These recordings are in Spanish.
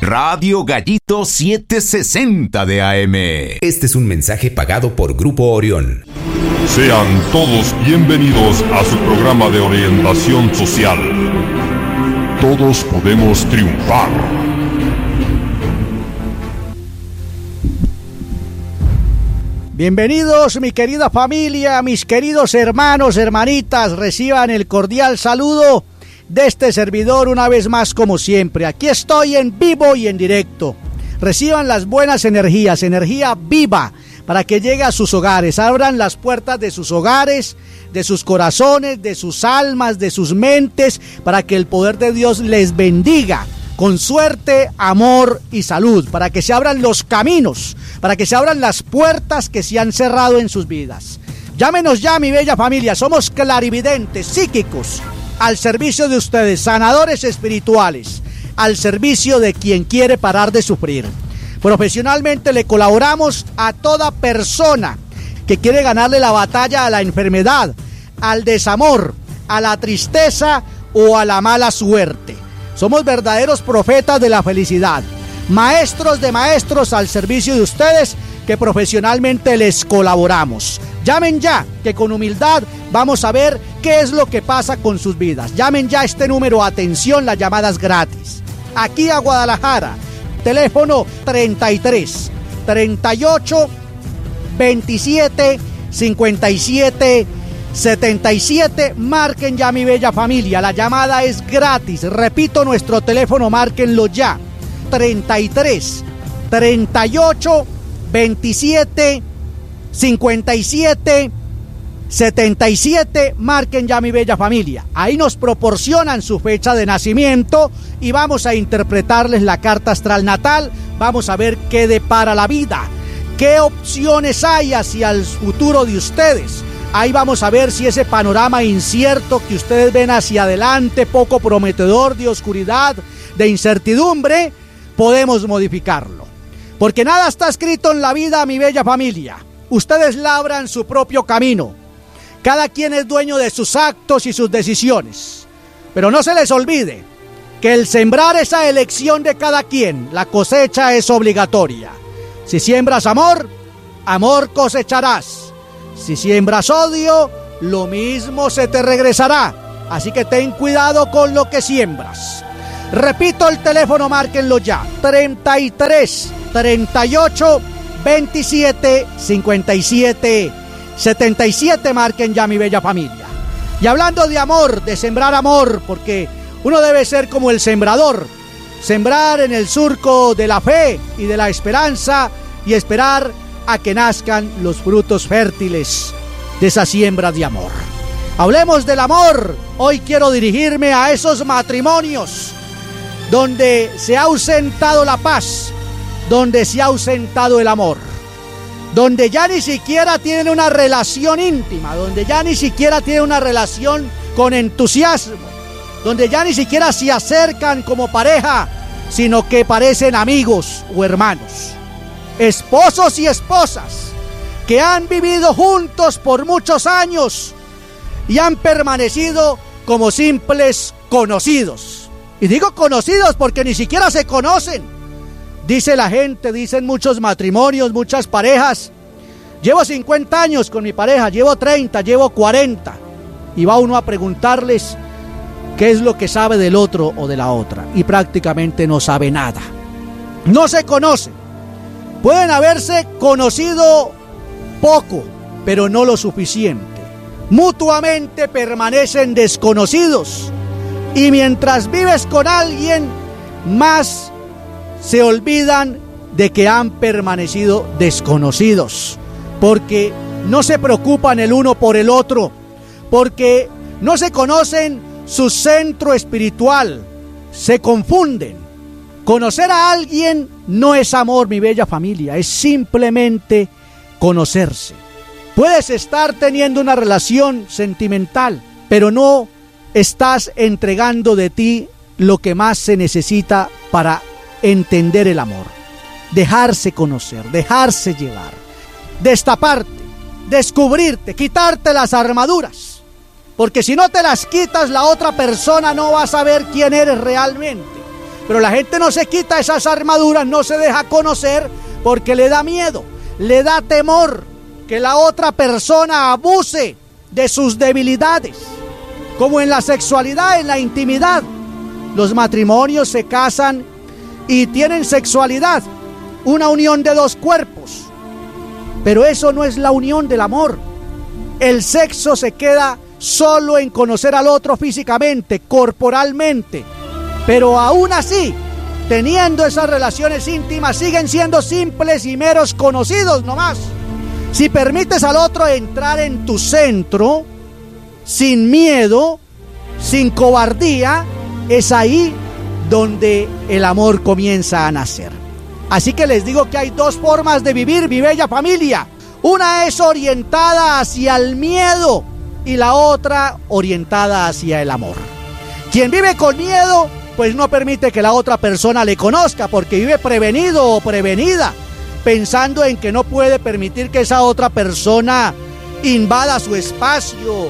Radio Gallito 760 de AM. Este es un mensaje pagado por Grupo Orión. Sean todos bienvenidos a su programa de orientación social. Todos podemos triunfar. Bienvenidos, mi querida familia, mis queridos hermanos, hermanitas, reciban el cordial saludo de este servidor una vez más como siempre. Aquí estoy en vivo y en directo. Reciban las buenas energías, energía viva para que llegue a sus hogares. Abran las puertas de sus hogares, de sus corazones, de sus almas, de sus mentes, para que el poder de Dios les bendiga con suerte, amor y salud, para que se abran los caminos, para que se abran las puertas que se han cerrado en sus vidas. Llámenos ya, mi bella familia, somos clarividentes, psíquicos, al servicio de ustedes, sanadores espirituales, al servicio de quien quiere parar de sufrir. Profesionalmente le colaboramos a toda persona que quiere ganarle la batalla a la enfermedad, al desamor, a la tristeza o a la mala suerte. Somos verdaderos profetas de la felicidad, maestros de maestros al servicio de ustedes que profesionalmente les colaboramos. Llamen ya, que con humildad vamos a ver qué es lo que pasa con sus vidas. Llamen ya a este número, atención, las llamadas gratis. Aquí a Guadalajara, teléfono 33 38 27 57 77. Marquen ya, mi bella familia, la llamada es gratis. Repito nuestro teléfono, márquenlo ya. 33 38 27 57 77. Marquen ya, mi bella familia. Ahí nos proporcionan su fecha de nacimiento y vamos a interpretarles la carta astral natal. Vamos a ver qué depara la vida, qué opciones hay hacia el futuro de ustedes. Ahí vamos a ver si ese panorama incierto que ustedes ven hacia adelante, poco prometedor, de oscuridad, de incertidumbre, podemos modificarlo. Porque nada está escrito en la vida, mi bella familia. Ustedes labran su propio camino. Cada quien es dueño de sus actos y sus decisiones. Pero no se les olvide que el sembrar es esa elección de cada quien. La cosecha es obligatoria. Si siembras amor, amor cosecharás. Si siembras odio, lo mismo se te regresará. Así que ten cuidado con lo que siembras. Repito el teléfono, márquenlo ya. 33 38 27 57 77. Marquen ya, mi bella familia. Y hablando de amor, de sembrar amor, porque uno debe ser como el sembrador. Sembrar en el surco de la fe y de la esperanza y esperar a que nazcan los frutos fértiles de esa siembra de amor. Hablemos del amor. Hoy quiero dirigirme a esos matrimonios donde se ha ausentado la paz, donde se ha ausentado el amor, donde ya ni siquiera tienen una relación íntima, donde ya ni siquiera tienen una relación con entusiasmo, donde ya ni siquiera se acercan como pareja, sino que parecen amigos o hermanos. Esposos y esposas que han vivido juntos por muchos años y han permanecido como simples conocidos. Y digo conocidos porque ni siquiera se conocen. Dice la gente, dicen muchos matrimonios, muchas parejas: llevo 50 años con mi pareja, llevo 30, llevo 40. Y va uno a preguntarles qué es lo que sabe del otro o de la otra. Y prácticamente no sabe nada. No se conocen. Pueden haberse conocido poco, pero no lo suficiente. Mutuamente permanecen desconocidos. Y mientras vives con alguien, más se olvidan de que han permanecido desconocidos. Porque no se preocupan el uno por el otro. Porque no se conocen su centro espiritual. Se confunden. Conocer a alguien no es amor, mi bella familia, es simplemente conocerse. Puedes estar teniendo una relación sentimental, pero no estás entregando de ti lo que más se necesita para entender el amor. Dejarse conocer, dejarse llevar, destaparte, descubrirte, quitarte las armaduras. Porque si no te las quitas, la otra persona no va a saber quién eres realmente. Pero la gente no se quita esas armaduras, no se deja conocer porque le da miedo, le da temor que la otra persona abuse de sus debilidades. Como en la sexualidad, en la intimidad, los matrimonios se casan y tienen sexualidad, una unión de dos cuerpos. Pero eso no es la unión del amor. El sexo se queda solo en conocer al otro físicamente, corporalmente. Pero aún así, teniendo esas relaciones íntimas, siguen siendo simples y meros conocidos nomás. Si permites al otro entrar en tu centro, sin miedo, sin cobardía, es ahí donde el amor comienza a nacer. Así que les digo que hay dos formas de vivir, mi bella familia. Una es orientada hacia el miedo y la otra orientada hacia el amor. Quien vive con miedo, pues no permite que la otra persona le conozca, porque vive prevenido o prevenida, pensando en que no puede permitir que esa otra persona invada su espacio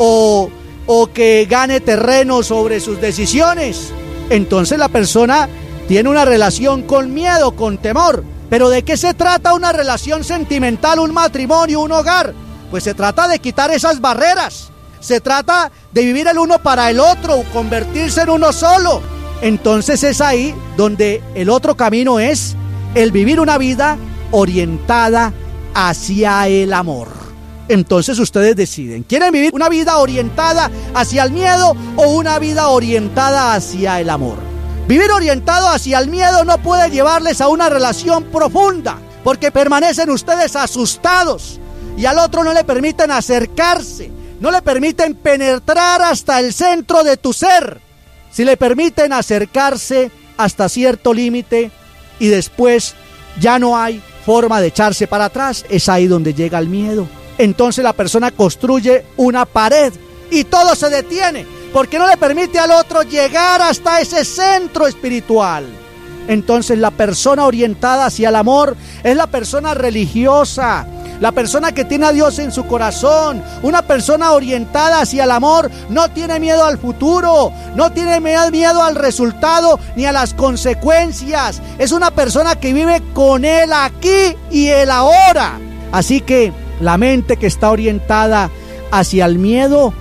o que gane terreno sobre sus decisiones. Entonces la persona tiene una relación con miedo, con temor. ¿Pero de qué se trata una relación sentimental, un matrimonio, un hogar? Pues se trata de quitar esas barreras. Se trata de vivir el uno para el otro, convertirse en uno solo. Entonces es ahí donde el otro camino es el vivir una vida orientada hacia el amor. Entonces ustedes deciden, ¿quieren vivir una vida orientada hacia el miedo o una vida orientada hacia el amor? Vivir orientado hacia el miedo no puede llevarles a una relación profunda, porque permanecen ustedes asustados y al otro no le permiten acercarse, no le permiten penetrar hasta el centro de tu ser. Si le permiten acercarse hasta cierto límite y después ya no hay forma de echarse para atrás, es ahí donde llega el miedo. Entonces la persona construye una pared y todo se detiene, porque no le permite al otro llegar hasta ese centro espiritual. Entonces la persona orientada hacia el amor es la persona religiosa, la persona que tiene a Dios en su corazón. Una persona orientada hacia el amor no tiene miedo al futuro, no tiene miedo al resultado ni a las consecuencias. Es una persona que vive con Él aquí y el ahora. Así que la mente que está orientada hacia el miedo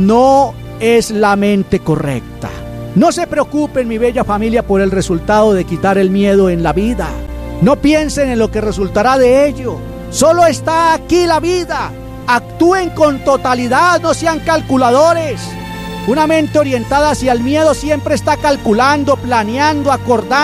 no es la mente correcta. No se preocupen, mi bella familia, por el resultado de quitar el miedo en la vida. No piensen en lo que resultará de ello. Solo está aquí la vida. Actúen con totalidad, no sean calculadores. Una mente orientada hacia el miedo siempre está calculando, planeando, acordando.